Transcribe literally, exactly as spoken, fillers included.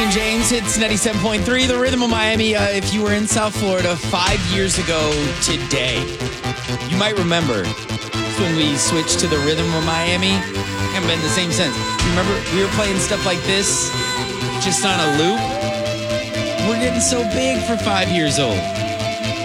Jesse and James, it's ninety-seven point three, The Rhythm of Miami. Uh, if you were in South Florida five years ago today, you might remember when we switched to The Rhythm of Miami. Haven't been the same since. Remember, we were playing stuff like this just on a loop. We're getting so big for five years old.